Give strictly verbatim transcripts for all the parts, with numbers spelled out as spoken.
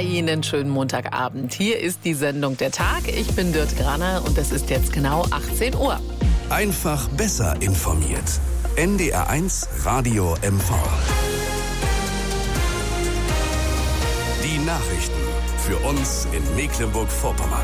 Einen schönen Montagabend. Hier ist die Sendung Der Tag. Ich bin Dürte Graner und es ist jetzt genau achtzehn Uhr. Einfach besser informiert. N D R eins Radio M V. Die Nachrichten für uns in Mecklenburg-Vorpommern.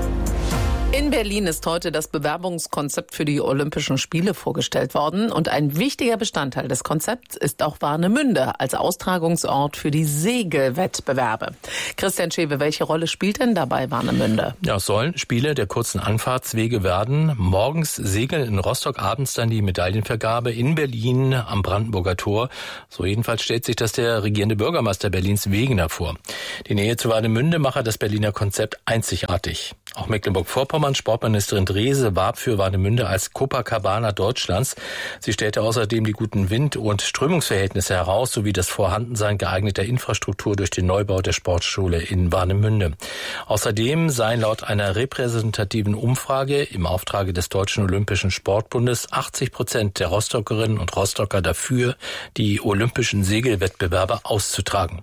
In Berlin ist heute das Bewerbungskonzept für die Olympischen Spiele vorgestellt worden. Und ein wichtiger Bestandteil des Konzepts ist auch Warnemünde als Austragungsort für die Segelwettbewerbe. Christian Schewe, welche Rolle spielt denn dabei Warnemünde? Ja, es sollen Spiele der kurzen Anfahrtswege werden. Morgens segeln in Rostock, abends dann die Medaillenvergabe in Berlin am Brandenburger Tor. So jedenfalls stellt sich das der regierende Bürgermeister Berlins Wegener vor. Die Nähe zu Warnemünde mache das Berliner Konzept einzigartig. Auch Mecklenburg-Vorpommern Sportministerin Drese warb für Warnemünde als Copacabana Deutschlands. Sie stellte außerdem die guten Wind- und Strömungsverhältnisse heraus, sowie das Vorhandensein geeigneter Infrastruktur durch den Neubau der Sportschule in Warnemünde. Außerdem seien laut einer repräsentativen Umfrage im Auftrage des Deutschen Olympischen Sportbundes achtzig Prozent der Rostockerinnen und Rostocker dafür, die olympischen Segelwettbewerbe auszutragen.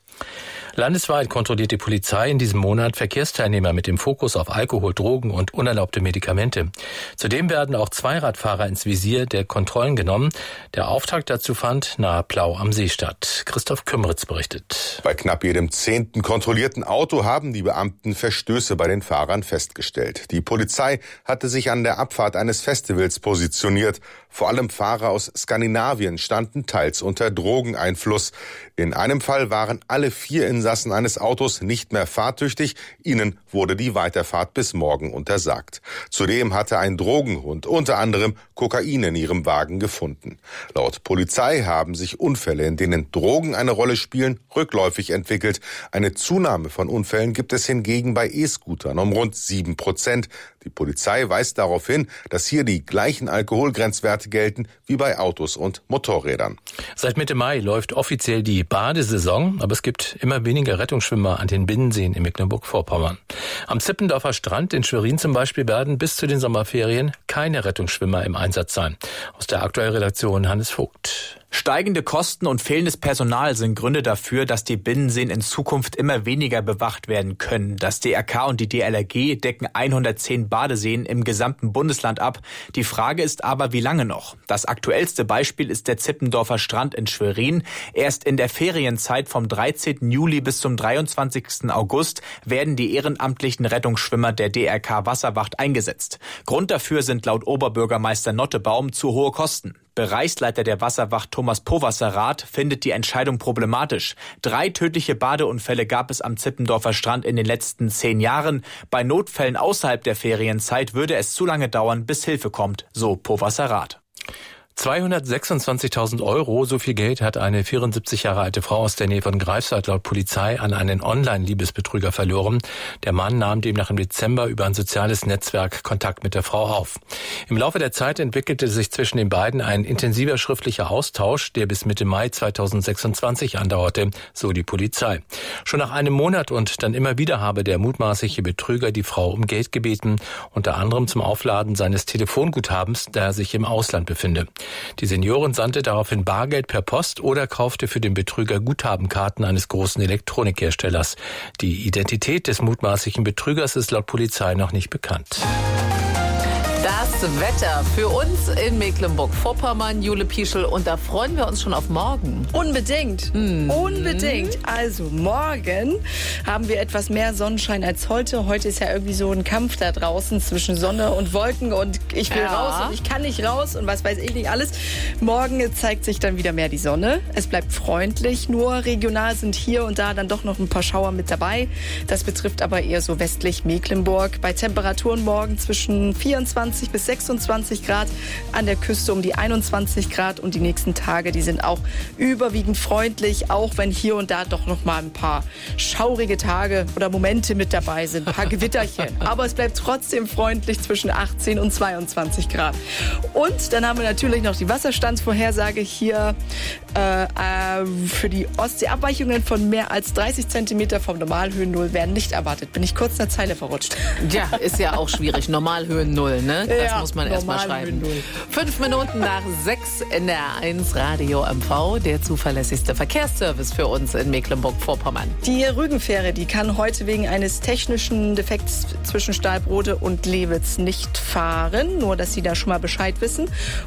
Landesweit kontrolliert die Polizei in diesem Monat Verkehrsteilnehmer mit dem Fokus auf Alkohol, Drogen und unerlaubte Medikamente. Zudem werden auch Zweiradfahrer ins Visier der Kontrollen genommen. Der Auftakt dazu fand nahe Plau am See statt. Christoph Kümmeritz berichtet. Bei knapp jedem zehnten kontrollierten Auto haben die Beamten Verstöße bei den Fahrern festgestellt. Die Polizei hatte sich an der Abfahrt eines Festivals positioniert. Vor allem Fahrer aus Skandinavien standen teils unter Drogeneinfluss. In einem Fall waren alle vier Insassen eines Autos nicht mehr fahrtüchtig. Ihnen wurde die Weiterfahrt bis morgen untersagt. Zudem hatte ein Drogenhund unter anderem Kokain in ihrem Wagen gefunden. Laut Polizei haben sich Unfälle, in denen Drogen eine Rolle spielen, rückläufig entwickelt. Eine Zunahme von Unfällen gibt es hingegen bei E-Scootern um rund sieben Prozent. Die Polizei weist darauf hin, dass hier die gleichen Alkoholgrenzwerte gelten wie bei Autos und Motorrädern. Seit Mitte Mai läuft offiziell die Badesaison, aber es gibt immer weniger Rettungsschwimmer an den Binnenseen in Mecklenburg-Vorpommern. Am Zippendorfer Strand in Schwerin zum Beispiel werden bis zu den Sommerferien keine Rettungsschwimmer im Einsatz sein. Aus der aktuellen Redaktion Hannes Vogt. Steigende Kosten und fehlendes Personal sind Gründe dafür, dass die Binnenseen in Zukunft immer weniger bewacht werden können. Das D R K und die D L R G decken hundertzehn Badeseen im gesamten Bundesland ab. Die Frage ist aber, wie lange noch? Das aktuellste Beispiel ist der Zippendorfer Strand in Schwerin. Erst in der Ferienzeit vom dreizehnten Juli bis zum dreiundzwanzigsten August werden die ehrenamtlichen Rettungsschwimmer der D R K Wasserwacht eingesetzt. Grund dafür sind laut Oberbürgermeister Nottebaum zu hohe Kosten. Bereichsleiter der Wasserwacht Thomas Powasser-Rath findet die Entscheidung problematisch. Drei tödliche Badeunfälle gab es am Zippendorfer Strand in den letzten zehn Jahren. Bei Notfällen außerhalb der Ferienzeit würde es zu lange dauern, bis Hilfe kommt, so Powasser-Rath. zweihundertsechsundzwanzigtausend Euro, so viel Geld hat eine vierundsiebzig Jahre alte Frau aus der Nähe von Greifswald laut Polizei an einen Online-Liebesbetrüger verloren. Der Mann nahm demnach im Dezember über ein soziales Netzwerk Kontakt mit der Frau auf. Im Laufe der Zeit entwickelte sich zwischen den beiden ein intensiver schriftlicher Austausch, der bis Mitte Mai zweitausendsechsundzwanzig andauerte, so die Polizei. Schon nach einem Monat und dann immer wieder habe der mutmaßliche Betrüger die Frau um Geld gebeten, unter anderem zum Aufladen seines Telefonguthabens, da er sich im Ausland befinde. Die Seniorin sandte daraufhin Bargeld per Post oder kaufte für den Betrüger Guthabenkarten eines großen Elektronikherstellers. Die Identität des mutmaßlichen Betrügers ist laut Polizei noch nicht bekannt. Das Wetter für uns in Mecklenburg-Vorpommern, Jule Pieschel, und da freuen wir uns schon auf morgen. Unbedingt, mhm. unbedingt. Also morgen haben wir etwas mehr Sonnenschein als heute. Heute ist ja irgendwie so ein Kampf da draußen zwischen Sonne und Wolken und ich will ja. raus und ich kann nicht raus und was weiß ich nicht alles. Morgen zeigt sich dann wieder mehr die Sonne. Es bleibt freundlich, nur regional sind hier und da dann doch noch ein paar Schauer mit dabei. Das betrifft aber eher so westlich Mecklenburg. Bei Temperaturen morgen zwischen vierundzwanzig bis sechsundzwanzig Grad, an der Küste um die einundzwanzig Grad und die nächsten Tage, die sind auch überwiegend freundlich, auch wenn hier und da doch noch mal ein paar schaurige Tage oder Momente mit dabei sind, ein paar Gewitterchen. Aber es bleibt trotzdem freundlich zwischen achtzehn und zweiundzwanzig Grad. Und dann haben wir natürlich noch die Wasserstandsvorhersage hier äh, äh, für die Ostsee Abweichungen von mehr als dreißig Zentimeter vom Normalhöhen Null werden nicht erwartet. Bin ich kurz in der Zeile verrutscht. Ja, ist ja auch schwierig. Normalhöhen Null, ne? Das ja, muss man erst mal schreiben. Null. Fünf Minuten nach sechs in der A eins Radio M V, der zuverlässigste Verkehrsservice für uns in Mecklenburg-Vorpommern. Die Rügenfähre, die kann heute wegen eines technischen Defekts zwischen Stahlbrode und Lewitz nicht fahren. Nur, dass Sie da schon mal Bescheid wissen.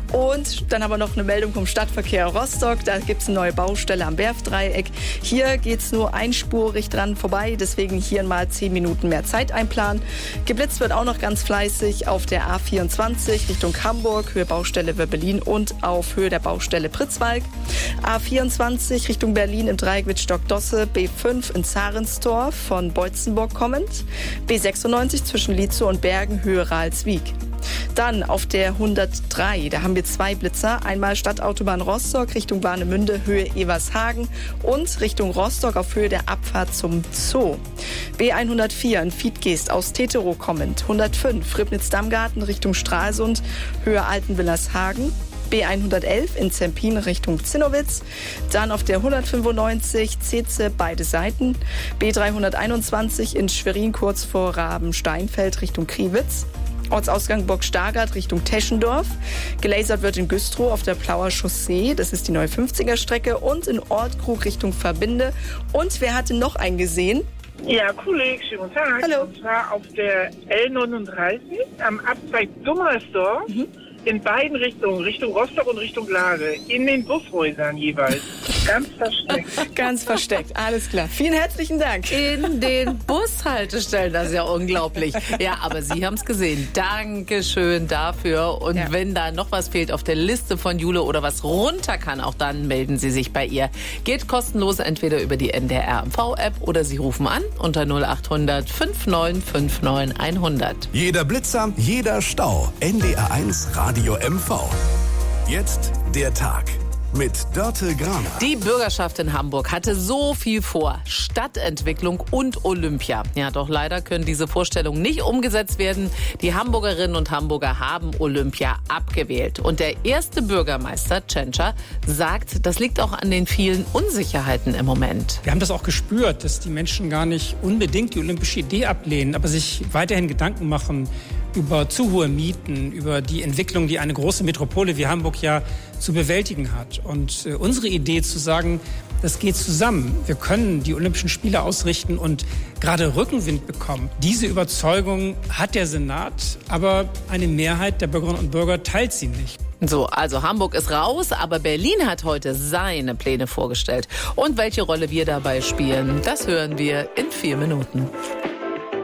Und dann haben wir noch eine Meldung vom Stadtverkehr Rostock. Da gibt es eine neue Baustelle am Werfdreieck. Hier geht es nur einspurig dran vorbei. Deswegen hier mal zehn Minuten mehr Zeit einplanen. Geblitzt wird auch noch ganz fleißig auf der A vierundzwanzig Richtung Hamburg, Höhe Baustelle Wöbbelin und auf Höhe der Baustelle Pritzwalk. A vierundzwanzig Richtung Berlin im Dreieck Wittstock-Dosse, B fünf in Zarenstorf von Beutzenburg kommend, B sechsundneunzig zwischen Lietzow und Bergen, Höhe Ralswiek. Dann auf der hundertdrei, da haben wir zwei Blitzer. Einmal Stadtautobahn Rostock Richtung Warnemünde, Höhe Evershagen und Richtung Rostock auf Höhe der Abfahrt zum Zoo. B hundertvier in Fiedgeest aus Teterow kommend, hundertfünf Ribnitz-Dammgarten Richtung Stralsund, Höhe Altenwillershagen. B hundertelf in Zempin Richtung Zinnowitz, dann auf der hundertfünfundneunzig Zeze beide Seiten, B dreihunderteinundzwanzig in Schwerin kurz vor Rabensteinfeld Richtung Kriwitz, Ortsausgang Burg Stargard Richtung Teschendorf, gelasert wird in Güstrow auf der Plauer Chaussee, das ist die neue fünfziger Strecke, und in Ortkrug Richtung Verbinde. Und wer hatte noch einen gesehen? Ja, Kollege, schönen guten Tag. Hallo. Und zwar auf der L neununddreißig am Abzweig Dummersdorf. Mhm. In beiden Richtungen, Richtung Rostock und Richtung Lage, in den Bushäusern jeweils. Ganz versteckt. Ganz versteckt, alles klar. Vielen herzlichen Dank. In den Bushaltestellen, das ist ja unglaublich. Ja, aber Sie haben es gesehen. Dankeschön dafür. Und ja. wenn da noch was fehlt auf der Liste von Jule oder was runter kann, auch dann melden Sie sich bei ihr. Geht kostenlos entweder über die N D R M V-App oder Sie rufen an unter null acht hundert neunundfünfzig neunundfünfzig hundert. Jeder Blitzer, jeder Stau. N D R eins Radio M V. Jetzt der Tag mit Dörte Graner. Die Bürgerschaft in Hamburg hatte so viel vor. Stadtentwicklung und Olympia. Ja, doch leider können diese Vorstellungen nicht umgesetzt werden. Die Hamburgerinnen und Hamburger haben Olympia abgewählt. Und der erste Bürgermeister, Tschentscher, sagt, das liegt auch an den vielen Unsicherheiten im Moment. Wir haben das auch gespürt, dass die Menschen gar nicht unbedingt die olympische Idee ablehnen, aber sich weiterhin Gedanken machen über zu hohe Mieten, über die Entwicklung, die eine große Metropole wie Hamburg ja zu bewältigen hat. Und äh, unsere Idee zu sagen, das geht zusammen. Wir können die Olympischen Spiele ausrichten und gerade Rückenwind bekommen. Diese Überzeugung hat der Senat, aber eine Mehrheit der Bürgerinnen und Bürger teilt sie nicht. So, also Hamburg ist raus, aber Berlin hat heute seine Pläne vorgestellt. Und welche Rolle wir dabei spielen, das hören wir in vier Minuten.